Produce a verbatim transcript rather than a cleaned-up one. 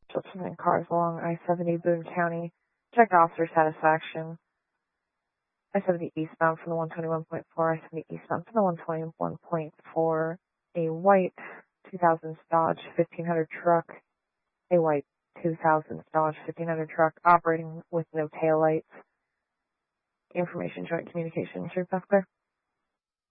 Children and cars along I seventy, Boone County. Checked officer satisfaction. I seventy eastbound from the one twenty-one point four, I seventy eastbound from the one twenty-one point four. A white two thousand Dodge fifteen hundred truck. A white two thousand Dodge fifteen hundred truck operating with no taillights. Information joint communication. Sure, that's clear.